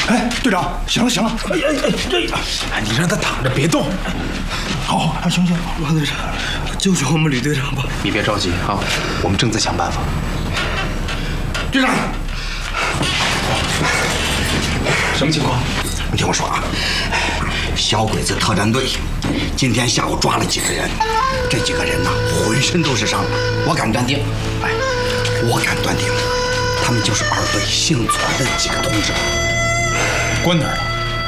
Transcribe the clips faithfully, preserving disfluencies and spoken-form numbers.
哎，队长，行了行了，哎哎哎，这， 哎，你让他躺着别动。 好，好，行行， 王队长，救救我们吕队长吧！ 你别着急啊，我们正在想办法。 队长， 什么情况？ 你听我说啊，小鬼子特战队今天下午抓了几个人，这几个人呢，浑身都是伤，我敢断定，哎，我敢断定，他们就是二队幸存的几个同志。 关哪儿了？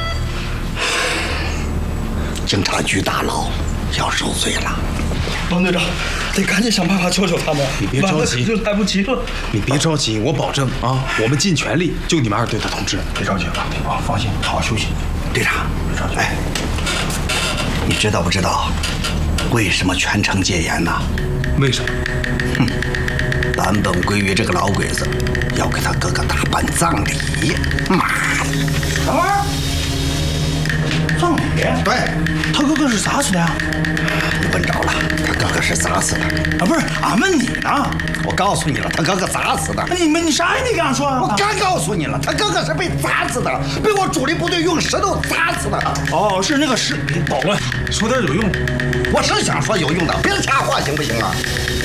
警察局大牢要受罪了。 王队长，得赶紧想办法救救他们。 你别着急， 就来不及了。 你别着急，我保证啊，我们尽全力救你们二队的同志。 别着急了啊，放心，好好休息。 队长，别着急。哎，你知道不知道为什么全城戒严呢？ 为什么？ 哼，版本归于这个老鬼子要给他哥哥大办葬礼。妈的！ 什么？葬礼？ 对， 他哥哥是咋死的呀？ 你问着了，他哥哥是咋死的？ 啊，不是，俺问你呢。 我告诉你了，他哥哥咋死的？ 你们你啥也没跟俺说啊？ 我刚告诉你了，他哥哥是被砸死的，被我主力部队用石头砸死的。 哦，是那个石。 保了，说点有用。 我是想说有用的，别瞎话行不行啊？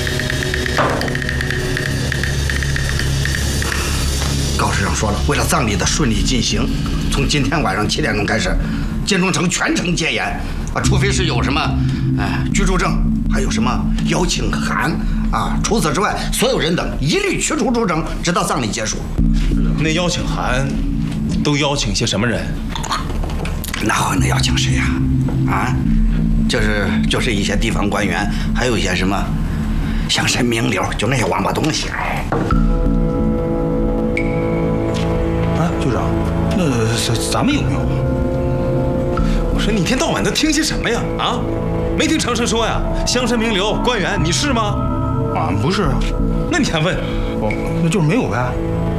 告示上说了，为了葬礼的顺利进行，从今天晚上七点钟开始，建中城全城戒严啊，除非是有什么，哎，居住证，还有什么邀请函啊，除此之外，所有人等一律驱逐出城，直到葬礼结束。 那邀请函都邀请些什么人？ 那还能邀请谁呀？啊，就是就是一些地方官员，还有一些什么乡绅名流，就那些王八东西。 哎，队长，那咱咱们有没有？ 我说你一天到晚的听些什么呀？啊，没听常生说呀？乡绅名流、官员，你是吗？ 俺不是。 那你还问？ 我那就是没有呗。